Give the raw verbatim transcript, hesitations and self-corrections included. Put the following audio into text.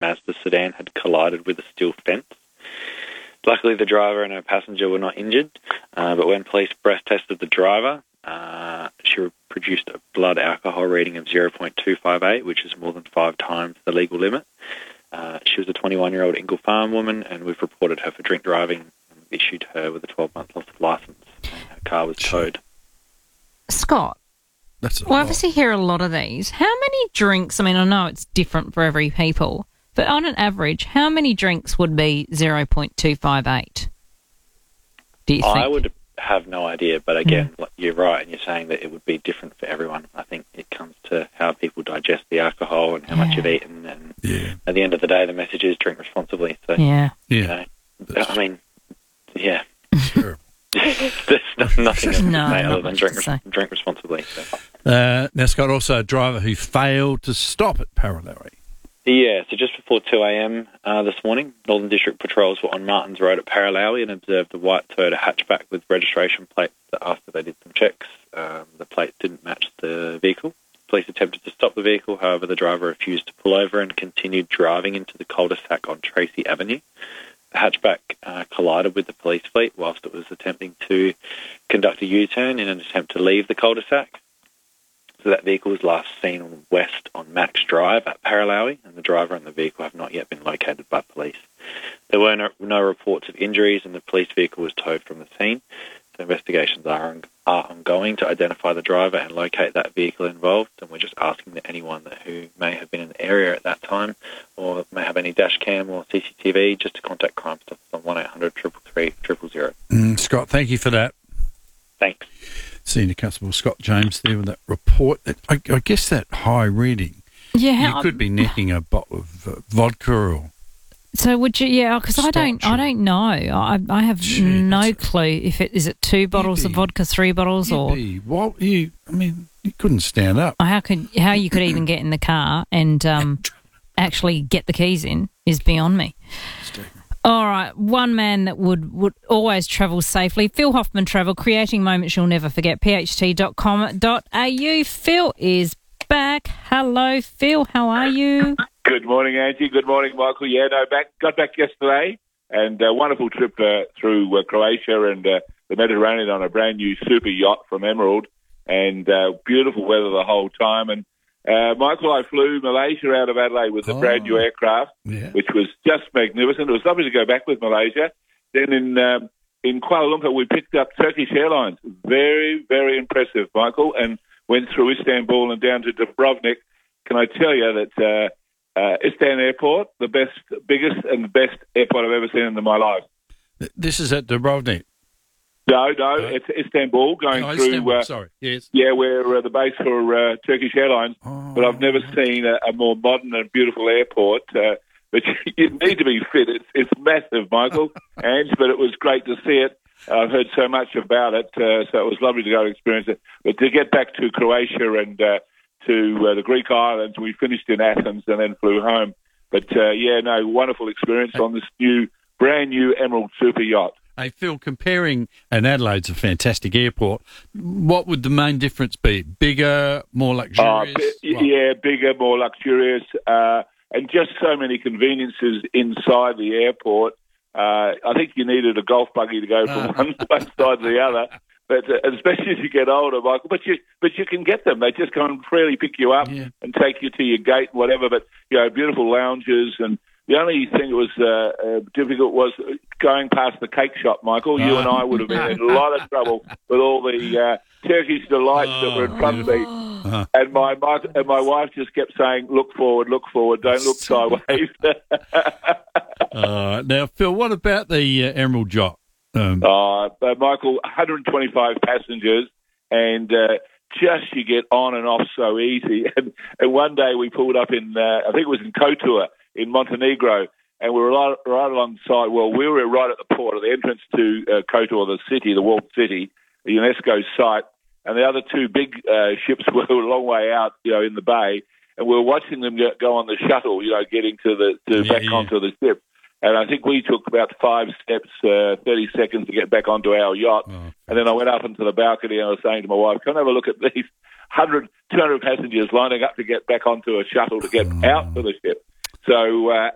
Mazda sedan had collided with a steel fence. Luckily, the driver and her passenger were not injured, uh, but when police breath tested the driver, uh, she produced a blood alcohol reading of zero point two five eight, which is more than five times the legal limit. Uh, she was a twenty-one-year-old Ingle Farm woman, and we've reported her for drink driving and issued her with a twelve-month loss of licence, and her car was towed. Scott, That's a we lot. obviously hear a lot of these. How many drinks, I mean, I know it's different for every people, but on an average, how many drinks would be zero point two five eight? Do you think? I would have no idea, but again, mm. you're right, and you're saying that it would be different for everyone. I think it comes to how people digest the alcohol and how yeah. much you've eaten, and yeah. at the end of the day, the message is drink responsibly. So, yeah, yeah. You know, I mean, yeah. Sure. There's no, nothing else no, to say other than drink, res- drink responsibly. So. Uh, now, Scott, also a driver who failed to stop at Paralowie. Yeah, so just before two a.m. Uh, this morning, Northern District patrols were on Martins Road at Paralowie and observed a white Toyota hatchback with registration plates that after they did some checks, um, the plates didn't match the vehicle. Police attempted to stop the vehicle, however, the driver refused to pull over and continued driving into the cul-de-sac on Tracy Avenue. The hatchback uh, collided with the police fleet whilst it was attempting to conduct a U-turn in an attempt to leave the cul-de-sac. So that vehicle was last seen west on Max Drive at Paralowie, and the driver and the vehicle have not yet been located by police. There were no, no reports of injuries, and the police vehicle was towed from the scene. So investigations are, on, are ongoing to identify the driver and locate that vehicle involved, and we're just asking that anyone that who may have been in the area at that time or may have any dash cam or C C T V just to contact Crime Stoppers on one eight hundred, three three three, zero zero. Mm, Scott, thank you for that. Thanks. Senior Constable Scott James there with that report. I, I guess that high reading, yeah, you could be necking a bottle of uh, vodka or... So would you? Yeah, because I don't. I don't know. I I have Gee, no clue if it is it two bottles be, of vodka, three bottles, or be, well, you. I mean, you couldn't stand up. or how could how you could even get in the car and um, actually get the keys in is beyond me. All right, one man that would, would always travel safely, Phil Hoffman Travel, creating moments you'll never forget, p h t dot com dot a u. Phil is back. Hello, Phil. How are you? Good morning, Angie. Good morning, Michael. Yeah, no, back got back yesterday, and a wonderful trip uh, through uh, Croatia and uh, the Mediterranean on a brand new super yacht from Emerald, and uh, beautiful weather the whole time. And uh, Michael, I flew Malaysia out of Adelaide with a oh, brand new aircraft, yeah. which was just magnificent. It was lovely to go back with Malaysia. Then in um, in Kuala Lumpur, we picked up Turkish Airlines. Very, very impressive, Michael, and went through Istanbul and down to Dubrovnik. Can I tell you that... Uh, Uh, Istanbul Airport, the best, biggest and the best airport I've ever seen in my life. This is at Dubrovnik? No, no, Uh, it's Istanbul, going oh, through... Istanbul, Uh, sorry, yes. Yeah, we're uh, the base for uh, Turkish Airlines, Oh, but I've never seen a, a more modern and beautiful airport. Uh, but you need to be fit. It's, it's massive, Michael, Ange, but it was great to see it. I've heard so much about it, uh, so it was lovely to go and experience it. But to get back to Croatia and... Uh, to uh, the Greek islands. We finished in Athens and then flew home. But, uh, yeah, no, wonderful experience on this new, brand new Emerald super yacht. Hey, Phil, comparing, and Adelaide's a fantastic airport, what would the main difference be? Bigger, more luxurious? Uh, b- yeah, bigger, more luxurious, uh, and just so many conveniences inside the airport. Uh, I think you needed a golf buggy to go from one, one side to the other. But uh, especially as you get older, Michael, but you but you can get them. They just come and freely pick you up yeah. and take you to your gate and whatever. But, you know, beautiful lounges. And the only thing that was uh, uh, difficult was going past the cake shop, Michael. You oh. and I would have been in a lot of trouble with all the uh, Turkish delights oh, that were in front of me. Uh-huh. And my, my and my wife just kept saying, look forward, look forward, don't look sideways. uh, now, Phil, what about the uh, Emerald Yacht? Um, uh, but Michael, one hundred twenty-five passengers, and uh, just you get on and off so easy. And, and one day we pulled up in, uh, I think it was in Kotor in Montenegro, and we were right, right alongside, well, we were right at the port, at the entrance to uh, Kotor, the city, the walled city, the UNESCO site, and the other two big uh, ships were a long way out, you know, in the bay, and we were watching them go, go on the shuttle, you know, getting to the to yeah, back yeah. onto the ship. And I think we took about five steps, uh, thirty seconds to get back onto our yacht. Oh. And then I went up into the balcony and I was saying to my wife, come and have a look at these one hundred, two hundred passengers lining up to get back onto a shuttle to get Oh. out to the ship. So, uh,